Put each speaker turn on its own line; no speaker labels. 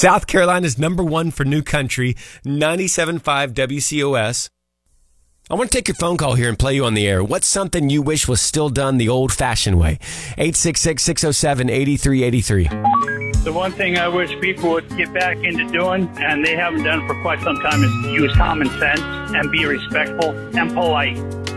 South Carolina's #1 for new country, 97.5 WCOS. I want to take your phone call here and play you on the air. What's something you wish was still done the old-fashioned way? 866-607-8383.
The one thing I wish people would get back into doing, and they haven't done for quite some time, is use common sense and be respectful and polite.